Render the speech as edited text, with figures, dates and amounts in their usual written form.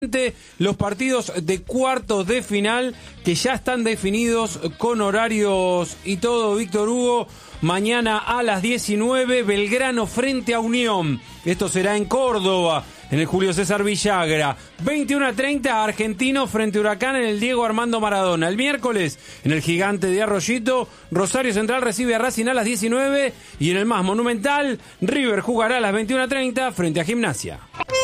Los partidos de cuartos de final que ya están definidos con horarios y todo, Víctor Hugo. Mañana a las 19, Belgrano frente a Unión. Esto será en Córdoba, en el Julio César Villagra. 21:30, Argentino frente a Huracán en el Diego Armando Maradona. El miércoles, en el Gigante de Arroyito, Rosario Central recibe a Racing a las 19. Y en el más monumental, River jugará a las 21:30 frente a Gimnasia.